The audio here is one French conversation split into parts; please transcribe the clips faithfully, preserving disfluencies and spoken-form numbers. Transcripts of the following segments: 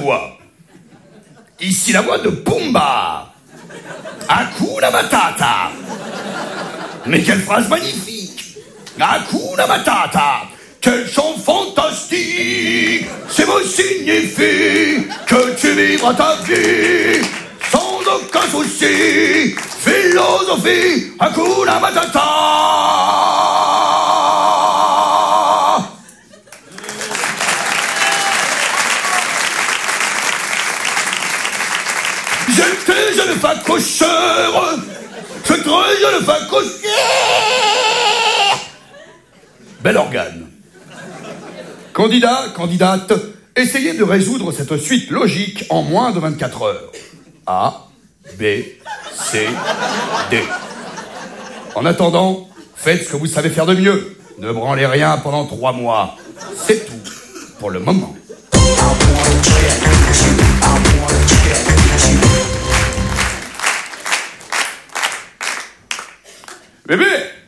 voix. Ici la voix de Pumba. Hakuna Matata. Mais quelle phrase magnifique. Hakuna Matata. Quel chant fantastique. C'est mot signifie que tu vivras ta vie sans aucun souci. Philosophie. Hakuna Matata. J'étais jeune facocheur, je très jeune facocheur. Bel organe. Candidat, candidate, essayez de résoudre cette suite logique en moins de vingt-quatre heures. A, B, C, D. En attendant, faites ce que vous savez faire de mieux. Ne branlez rien pendant trois mois. C'est tout pour le moment. Bébé!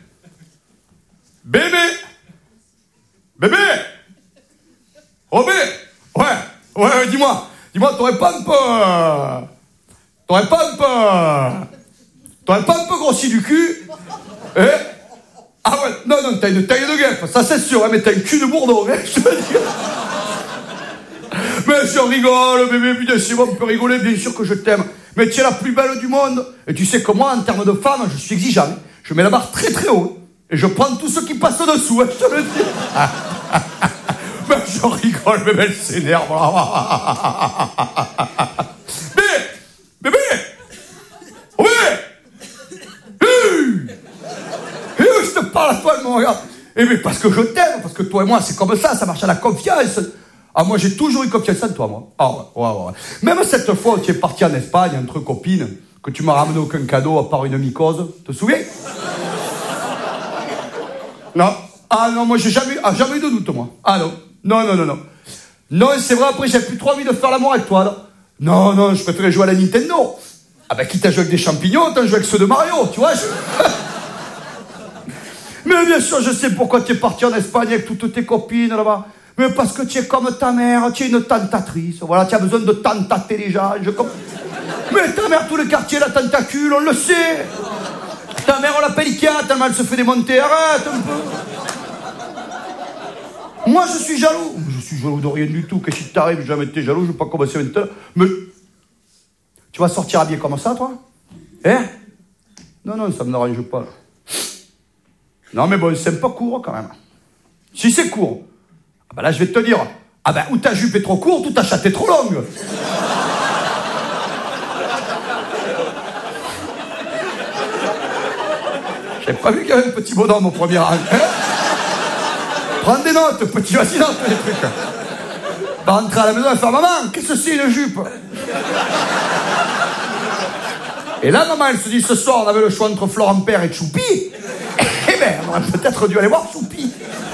Bébé! Bébé! Robé! Ouais, ouais, ouais, dis-moi, dis-moi, t'aurais pas un peu... T'aurais pas un peu... T'aurais pas un peu grossi du cul? Eh? Ah ouais, non, non, t'as une taille de guêpe, ça c'est sûr, hein, mais t'as un cul de bourdon, hein, je veux dire. Mais je rigole, bébé, putain, c'est bon, on peut rigoler, bien sûr que je t'aime. Mais tu es la plus belle du monde. Et tu sais que moi, en termes de femme, je suis exigeant. Je mets la barre très très haut. Et je prends tous ceux qui passent dessous, hein, je te le dis. Mais je rigole, bébé, elle s'énerve. Bébé! Bébé! Oui! Et je te parle à toi, elle me regarde. Et mais parce que je t'aime, parce que toi et moi, c'est comme ça, ça marche à la confiance. Ah, moi, j'ai toujours eu confiance en toi, moi. Ah, ouais, ouais, ouais. Même cette fois où tu es parti en Espagne entre copines, que tu m'as ramené aucun cadeau à part une mycose, te souviens? Non. Ah, non, moi, j'ai jamais, ah, jamais eu de doute, moi. Ah, non. Non, non, non, non. Non, c'est vrai, après, j'ai plus trop envie de faire l'amour avec toi, là. Non, non, je préférais jouer à la Nintendo. Ah, ben, quitte à jouer avec des champignons, t'as joué avec ceux de Mario, tu vois. Je... Mais bien sûr, je sais pourquoi tu es parti en Espagne avec toutes tes copines, là-bas. Mais parce que tu es comme ta mère, tu es une tentatrice. Voilà, tu as besoin de tentater les gens. Je comp... Mais ta mère, tout le quartier, la tentacule, on le sait. Ta mère, on l'appelle Ikea, tellement elle se fait démonter. Arrête un peu. Moi, je suis jaloux. Je suis jaloux de rien du tout. Qu'est-ce qui t'arrive? J'ai jamais été jaloux, je vais pas commencer maintenant. Mais tu vas sortir habillé comme ça, toi? Hein? Non, non, ça me n'arrange pas. Là. Non, mais bon, c'est pas court, quand même. Si c'est court, ah ben là, je vais te dire, ah ben, ou ta jupe est trop courte, ou ta chatte est trop longue. J'ai pas vu qu'il y avait un petit bonhomme au premier rang. Hein? Prends des notes, petit, vas-y, note les trucs. Va rentrer à la maison et faire, maman, qu'est-ce que c'est une jupe? Et là, maman, elle se dit, ce soir, on avait le choix entre Florent Père et Choupi. Eh ben, on aurait peut-être dû aller voir Choupi.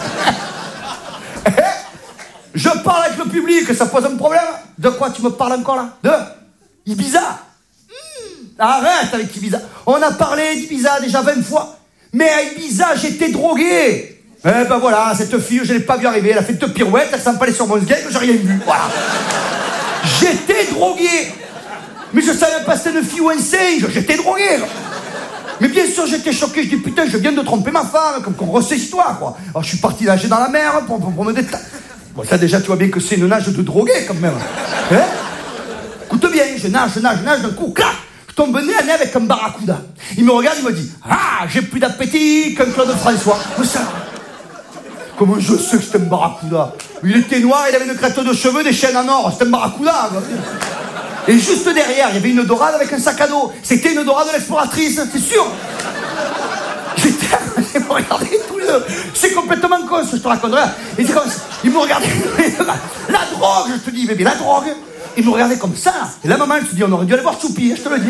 Je parle avec le public, ça pose un problème? De quoi tu me parles encore là? De Ibiza? mmh, Arrête avec Ibiza. On a parlé d'Ibiza déjà vingt fois. Mais à Ibiza, j'étais drogué. Eh ben voilà, cette fille, je l'ai pas vu arriver. Elle a fait deux pirouettes, elle s'est empalée sur mon sgeg, j'ai rien vu. Voilà. J'étais drogué. Mais je savais pas si c'était une fille ou un singe. J'étais drogué. Mais bien sûr, j'étais choqué. Je dis, putain, je viens de tromper ma femme. Comme qu'on refait l'histoire, quoi. Alors, je suis parti nager dans la mer pour, pour, pour me détendre. Bon, ça, déjà, tu vois bien que c'est une nage de drogué, quand même. Hein? Écoute bien, je nage, je nage, je nage, d'un coup, clac, je tombe nez à nez avec un barracuda. Il me regarde, il me dit, ah, j'ai plus d'appétit qu'un Claude François. Mais ça, comment je sais que c'était un barracuda? Il était noir, il avait une crête de cheveux, des chaînes en or. C'était un barracuda, quoi. Et juste derrière, il y avait une dorade avec un sac à dos. C'était une dorade de l'exploratrice, c'est sûr. J'étais... Ils me regardaient tous les deux. C'est complètement con, ce que je te raconterai. Et c'est comme ça. Ils me regardaient... La drogue, je te dis, bébé, la drogue. Ils me regardaient comme ça. Et la maman, elle se dit, on aurait dû aller voir Choupi, je te le dis.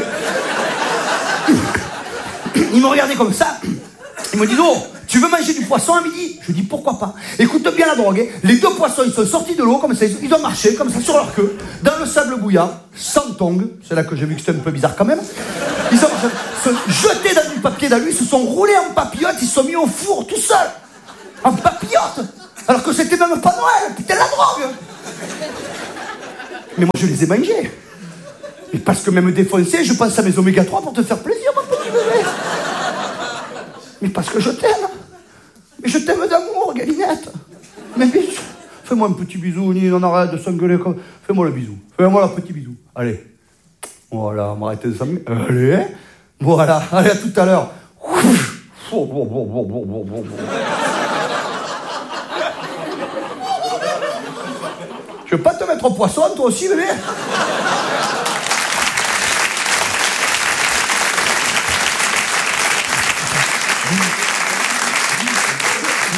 Ils me regardaient comme ça. Ils me disent, oh, tu veux manger du poisson à midi? Je dis, pourquoi pas? Écoute bien la drogue. Hein. Les deux poissons, ils sont sortis de l'eau, comme ça. Ils ont marché, comme ça, sur leur queue, dans le sable bouillant, sans tongs. C'est là que j'ai vu que c'était un peu bizarre quand même. Ils ont se jeté dans du papier d'alu, ils se sont roulés en papillote, ils se sont mis au four tout seuls. En papillote. Alors que c'était même pas Noël. Putain, la drogue. Mais moi, je les ai mangés. Et parce que même défoncé, je pense à mes oméga trois pour te faire plaisir, mon petit bébé. Mais parce que je t'aime. Mais je t'aime d'amour, Galinette. Mais bitch, fais-moi un petit bisou, ni on arrête de s'engueuler comme... Fais-moi le bisou. Fais-moi le petit bisou. Allez. Voilà, on va arrêter de s'engueuler. Allez. Voilà. Allez, à tout à l'heure. Je veux pas te mettre au poisson, toi aussi, bébé.